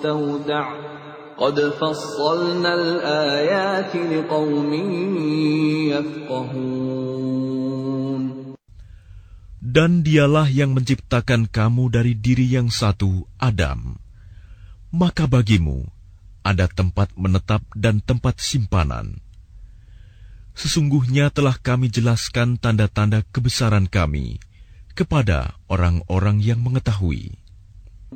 مستودع قد فصلنا الآيات لقوم يفقهون. Dan dialah yang menciptakan kamu dari diri yang satu, Adam. Maka bagimu ada tempat menetap dan tempat simpanan. Sesungguhnya telah kami jelaskan tanda-tanda kebesaran kami kepada orang-orang yang mengetahui.